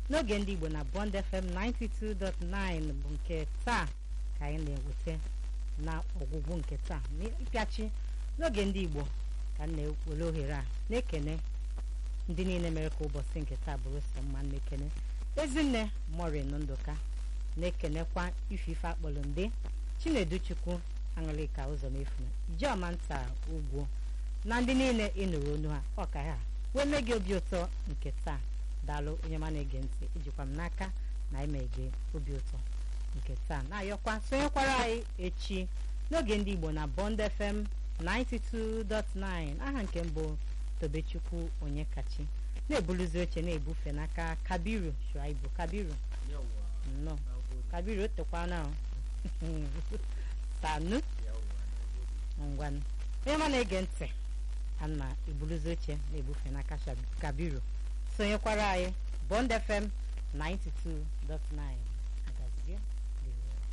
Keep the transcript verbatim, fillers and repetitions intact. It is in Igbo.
n'oge ndị Igbo na Bond F M ninety-two point nine bụ nke taa ka anyị na-eweta na ọgwụgwụ nke taa n'ịpịachi n'oge ndị Igbo ka m na-ewere ohere a na-ekene ndị niile mere ka ụbọchị nke taa bụrụ sọ mma. na-ekene Ezinne Morin Ndụka, na-ekenekwa Ifife Akpọlụ ndị Chineduchukwu Aṅụlịka Ụzọmefu, Ijeọma Nta Ugwu, na ndị niile ịnụrụ onu ha ọka ha wee mee gị obi ụtọ nke taa. Daalụ onye ma na-ege ntị, ijikwa m n'aka na ime gị obi ụtọ nke taa. na-ayọkwa sonyekwara anyị echi n'oge ndị Igbo na Bond F M ninety-two point nine. aha nke mbụ Tobechukwu Onyekachi, na-ebuluzi oche na-ebufe n'aka Kabiru Shuaibu. Kabiru nnọọ Kabiru otekwana sanu ngwanụ onye ma na-ege ntị, a na-ebuluzi oche na-ebufe n'aka Kabiru. sonyekwara anyị Bond F M ninety-two point nine.